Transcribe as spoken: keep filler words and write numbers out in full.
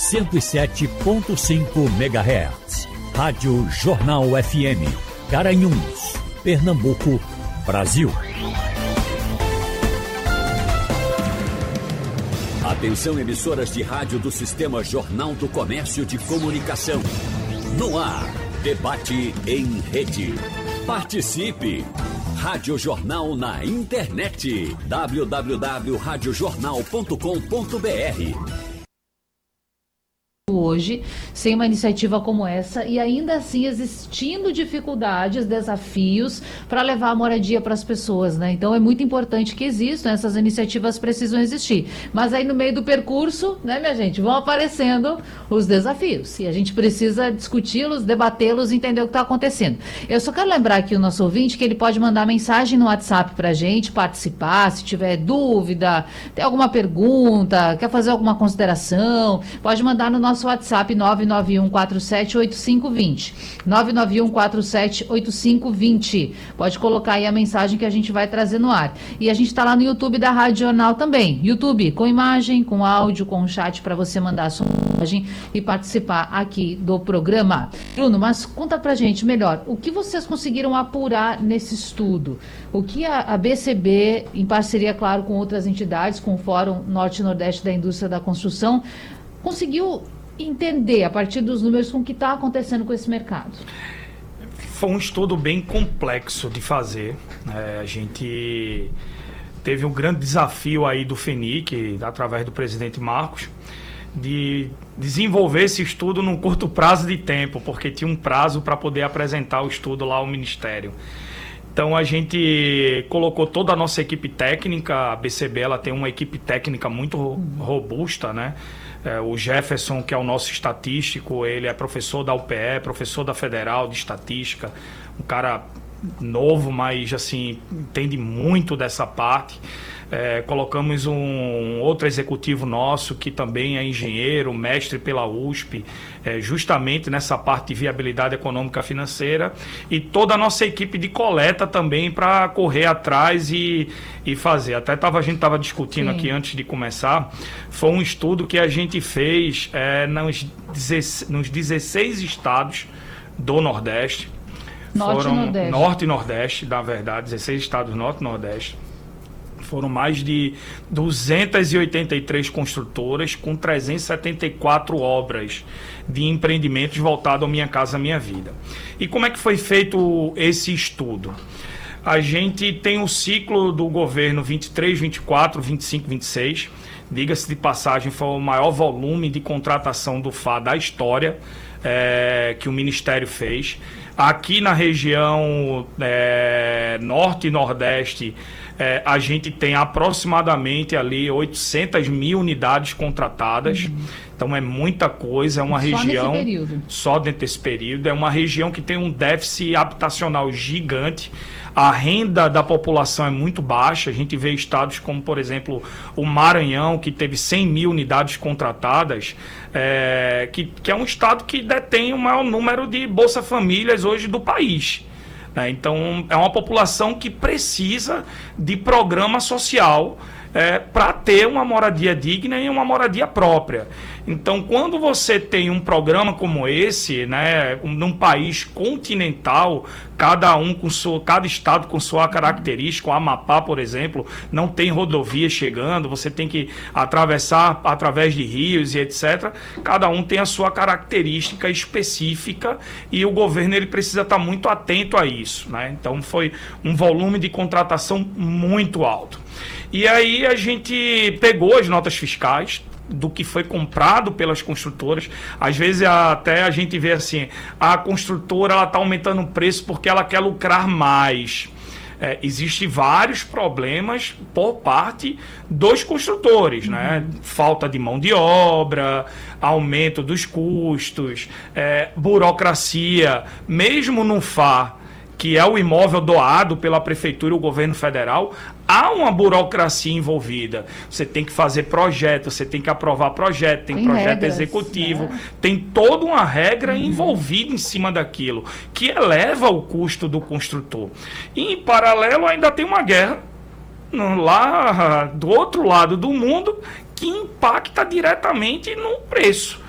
cento e sete ponto cinco megahertz. Rádio Jornal F M, Garanhuns, Pernambuco, Brasil. Atenção, emissoras de rádio do Sistema Jornal do Comércio de Comunicação. No ar, debate em rede. Participe! Rádio Jornal na internet. w w w ponto rádio jornal ponto com ponto b r. Hoje, sem uma iniciativa como essa e ainda assim existindo dificuldades, desafios para levar a moradia para as pessoas, né? Então é muito importante que existam, essas iniciativas precisam existir. Mas aí no meio do percurso, né, minha gente, vão aparecendo os desafios e a gente precisa discuti-los, debatê-los, entender o que está acontecendo. Eu só quero lembrar aqui o nosso ouvinte que ele pode mandar mensagem no WhatsApp para a gente, participar, se tiver dúvida, tem alguma pergunta, quer fazer alguma consideração, pode mandar no nosso WhatsApp nove nove um quatro sete oito cinco dois zero. nove nove um quatro sete oito cinco dois zero. Pode colocar aí a mensagem que a gente vai trazer no ar. E a gente está lá no YouTube da Rádio Jornal também. YouTube com imagem, com áudio, com chat para você mandar a sua mensagem e participar aqui do programa. Bruno, mas conta pra gente melhor, o que vocês conseguiram apurar nesse estudo? O que a, a B C B, em parceria, claro, com outras entidades, com o Fórum Norte e Nordeste da Indústria da Construção, conseguiu entender, a partir dos números, com o que está acontecendo com esse mercado? Foi um estudo bem complexo de fazer. É, a gente teve um grande desafio aí do FENIC, através do presidente Marcos, de desenvolver esse estudo num curto prazo de tempo, porque tinha um prazo para poder apresentar o estudo lá ao Ministério. Então a gente colocou toda a nossa equipe técnica. A B C B ela tem uma equipe técnica muito robusta, né? É, o Jefferson, que é o nosso estatístico, ele é professor da U P E, professor da Federal de Estatística, um cara novo, mas assim, entende muito dessa parte. É, colocamos um outro executivo nosso que também é engenheiro, mestre pela U S P, é, justamente nessa parte de viabilidade econômica financeira, e toda a nossa equipe de coleta também para correr atrás e, e fazer. Até tava, a gente estava discutindo Sim. aqui antes de começar, foi um estudo que a gente fez é, nos, dezesseis, nos dezesseis estados do Nordeste. Norte foram, e Nordeste. Norte e Nordeste, na verdade, dezesseis estados do Norte e Nordeste. Foram mais de duzentas e oitenta e três construtoras com trezentas e setenta e quatro obras de empreendimentos voltados ao Minha Casa Minha Vida. E como é que foi feito esse estudo? A gente tem o ciclo do governo vinte e três, vinte e quatro, vinte e cinco, vinte e seis. Diga-se de passagem, foi o maior volume de contratação do F A da história é, que o Ministério fez. Aqui na região é, Norte e Nordeste, É, a gente tem aproximadamente ali oitocentas mil unidades contratadas. Uhum. Então é muita coisa, é uma só região... Nesse período. Só dentro desse período. É uma região que tem um déficit habitacional gigante. A renda da população é muito baixa. A gente vê estados como, por exemplo, o Maranhão, que teve cem mil unidades contratadas, é, que, que é um estado que detém o maior número de Bolsa Famílias hoje do país. Então, é uma população que precisa de programa social é, para ter uma moradia digna e uma moradia própria. Então, quando você tem um programa como esse, né, num país continental, cada um com sua, cada estado com sua característica, o Amapá, por exemplo, não tem rodovia chegando, você tem que atravessar através de rios e etcétera. Cada um tem a sua característica específica e o governo ele precisa estar muito atento a isso, né? Então, foi um volume de contratação muito alto. E aí a gente pegou as notas fiscais do que foi comprado pelas construtoras. Às vezes até a gente vê assim, a construtora ela está aumentando o preço porque ela quer lucrar mais. É, Existem vários problemas por parte dos construtores, uhum. né? Falta de mão de obra, aumento dos custos, é, burocracia, mesmo no F A, que é o imóvel doado pela Prefeitura e o governo federal, há uma burocracia envolvida. Você tem que fazer projeto, você tem que aprovar projeto, tem, tem projeto regras, executivo, né? Tem toda uma regra uhum. envolvida em cima daquilo, que eleva o custo do construtor. E, em paralelo, ainda tem uma guerra lá do outro lado do mundo que impacta diretamente no preço.